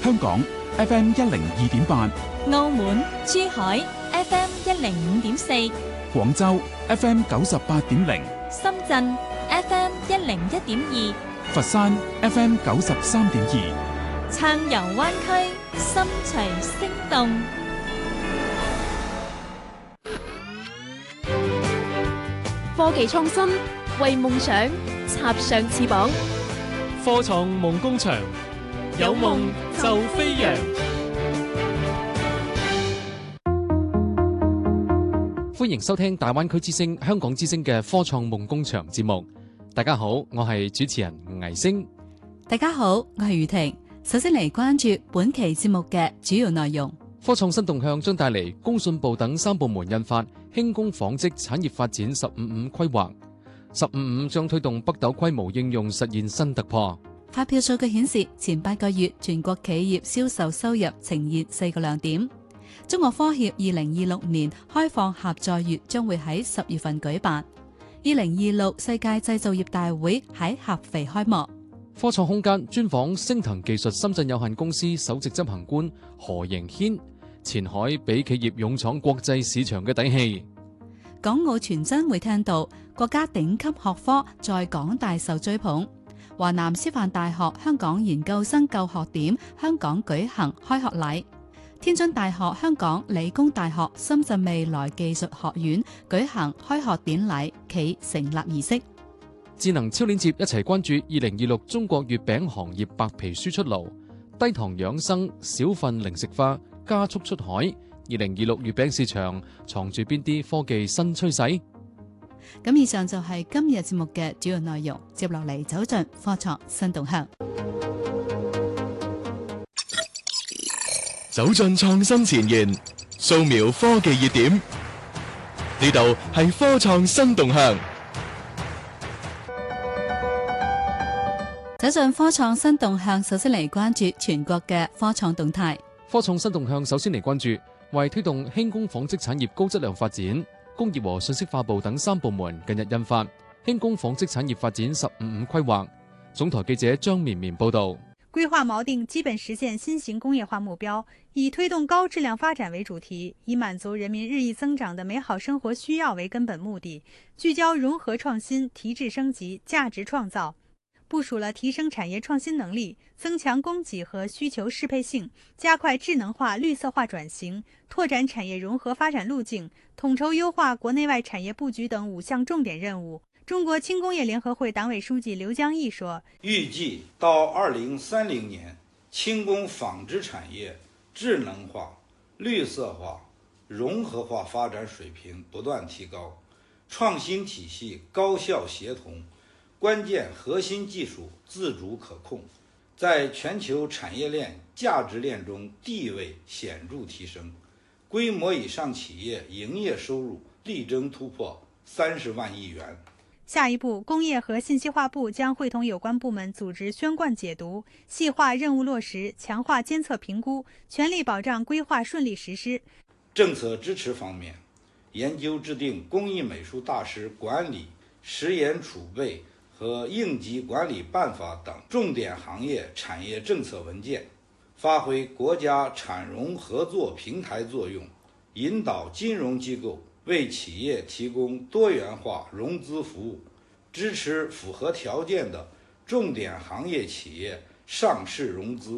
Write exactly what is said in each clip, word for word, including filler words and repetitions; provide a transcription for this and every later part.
香港 F M 一零二點八， 澳門、珠海 F M 一零五點四， 廣州 F M 九十八點零， 深圳 F M 一零一點二， 佛山 F M 九十三點二。 暢遊灣區，心隨聲動。 科技創新，為夢想插上翅膀。 科創夢工場，有夢就飛揚。歡迎收聽大灣區之聲、香港之聲嘅科創夢工場節目。大家好，我係主持人倪星。 大家好，我係雨婷。首先嚟關注本期節目嘅主要內容。 科創新動向將帶嚟工信部等三部門印發輕工紡織產業發展十五五規劃，十五五將推動北斗規模應用實現新突破。 發表數據顯示，前八個月全國企業銷售收入呈現四個亮點。中國科協二零二六年開放合作月將會喺十月份舉辦。二零二六世界製造業大會喺合肥開幕。 科創空間專訪星騰技術深圳有限公司首席執行官何迎軒，前海俾企業勇闖國際市場嘅底氣。 港澳傳真會聽到國家頂級學科在港大受追捧。華南師範大學香港研究生救學點香港舉行開學禮。天津大學、香港理工大學、深圳未來技術學院舉行開學典禮暨成立儀式。 智能超鏈接一齊關注二零二六中國月餅行業白皮書出爐，低糖養生、小份零食化加速出海。二零二六月餅市場藏住邊啲科技新趨勢？ 咁以上就係今日節目嘅主要內容，接落嚟走進科創新動向。 走進創新前沿，掃描科技熱點，呢度係科創新動向。 走進科創新動向，首先嚟關注全國嘅科創動態。 科創新動向首先嚟關注，為推動輕工紡織產業高質量發展，工業和信息化部等三部門近日印發輕工紡織產業發展十五五規劃。總台記者張綿綿報道。 規劃錨定基本實現新型工業化目標，以推動高質量發展為主題，以滿足人民日益增長的美好生活需要為根本目的，聚焦融合創新、提質升級、價值創造。部署了提升產業創新能力、增強供給和需求適配性、加快智能化、綠色化轉型、拓展產業融合發展路徑、統籌優化國內外產業佈局等五項重點任務。中國輕工業聯合會黨委書記劉江毅說： 預計到二零三零年，輕工紡織產業智能化、綠色化、融合化發展水平不斷提高，創新體系高效協同，關鍵核心技術自主可控，在全球產業鏈價值鏈中地位顯著提升，規模以上企業營業收入力爭突破三十萬億元。 下一步，工業和信息化部將會同有關部門組織宣貫解讀，細化任務落實，強化監測評估，全力保障規劃順利實施。 政策支持方面，研究制定工藝美術大師管理實驗儲備和應急管理辦法等重點行業產業政策文件，發揮國家產融合作平台作用，引導金融機構為企業提供多元化融資服務，支持符合條件的重點行業企業上市融資。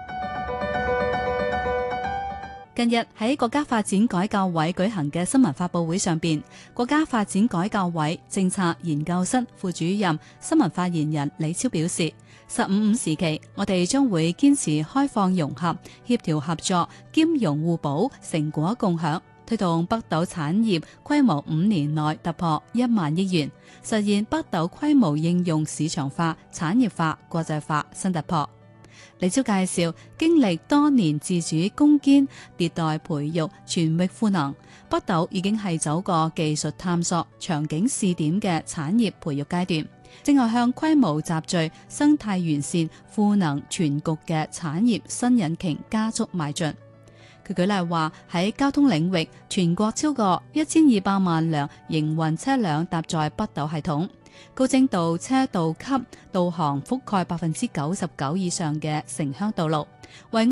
近日喺國家發展改革委舉行嘅新聞發佈會上邊，國家發展改革委政策研究室副主任、新聞發言人李超表示，十五五時期，我哋將會堅持開放融合、協調合作、兼容互補、成果共享，推動北斗產業規模五年內突破一萬億元，實現北斗規模應用市場化、產業化、國際化新突破。李超介紹，經歷多年自主攻堅、迭代培育、全域賦能，北斗已經係走過技術探索、場景試點嘅產業培育階段，正係向規模集聚、生態完善、賦能全局嘅產業新引擎加速邁進。佢舉例話，喺交通領域，全國超過一千二百萬輛營運車輛搭載北斗系統。高精度車道級導航覆蓋百分之九十九以上嘅城鄉道路，為